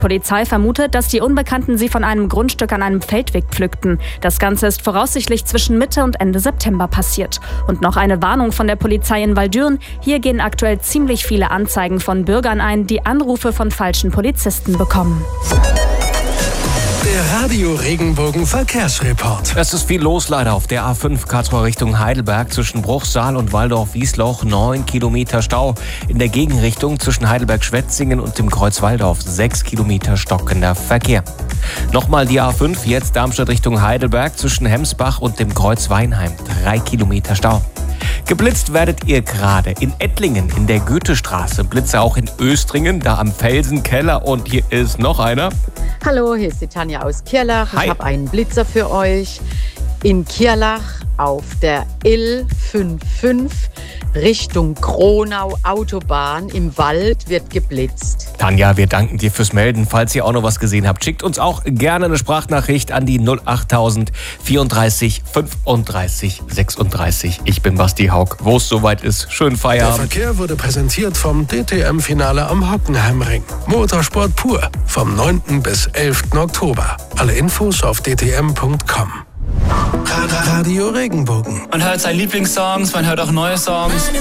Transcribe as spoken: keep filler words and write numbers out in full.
Polizei vermutet, dass die Unbekannten sie von einem Grundstück an einem Feldweg pflückten. Das Ganze ist voraussichtlich zwischen Mitte und Ende September passiert. Und noch eine Warnung von der Polizei in Waldürn. Hier gehen aktuell ziemlich viele Anzeigen von Bürgern ein, die Anrufe von falschen Polizisten bekommen. Der Radio Regenbogen Verkehrsreport. Es ist viel los leider auf der A fünf Karlsruhe Richtung Heidelberg zwischen Bruchsal und Waldorf-Wiesloch. Neun Kilometer Stau. In der Gegenrichtung zwischen Heidelberg-Schwetzingen und dem Kreuz Walldorf. Sechs Kilometer stockender Verkehr. Nochmal die A fünf, jetzt Darmstadt Richtung Heidelberg zwischen Hemsbach und dem Kreuz Weinheim. Drei Kilometer Stau. Geblitzt werdet ihr gerade in Ettlingen in der Goethestraße. Blitze auch in Östringen, da am Felsenkeller. Und hier ist noch einer. Hallo, hier ist die Tanja aus Kirlach. Hi. Ich habe einen Blitzer für euch. In Kirlach auf der L fünfundfünfzig Richtung Kronau Autobahn im Wald wird geblitzt. Tanja, wir danken dir fürs Melden. Falls ihr auch noch was gesehen habt, schickt uns auch gerne eine Sprachnachricht an die null achttausend vierunddreißig fünfunddreißig sechsunddreißig. Ich bin Basti Haug. Wo es soweit ist, schönen Der Feierabend. Verkehr wurde präsentiert vom D T M-Finale am Hockenheimring. Motorsport pur vom neunten bis elften Oktober. Alle Infos auf d t m punkt com. Radio Regenbogen. Man hört seine Lieblingssongs, man hört auch neue Songs.